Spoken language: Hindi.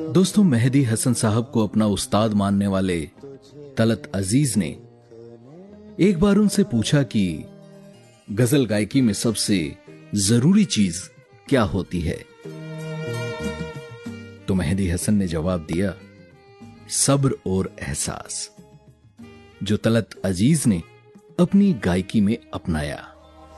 दोस्तों, मेहदी हसन साहब को अपना उस्ताद मानने वाले तलत अजीज ने एक बार उनसे पूछा कि गजल गायकी में सबसे जरूरी चीज क्या होती है। तो मेहदी हसन ने जवाब दिया, सब्र और एहसास, जो तलत अजीज ने अपनी गायकी में अपनाया।